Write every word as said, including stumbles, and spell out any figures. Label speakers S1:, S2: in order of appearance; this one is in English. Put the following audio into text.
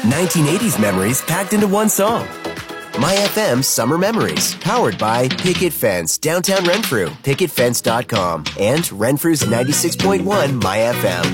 S1: nineteen eighties memories packed into one song. My F M Summer Memories, powered by Picket Fence, downtown Renfrew, picket fence dot com, and Renfrew's ninety-six point one My F M.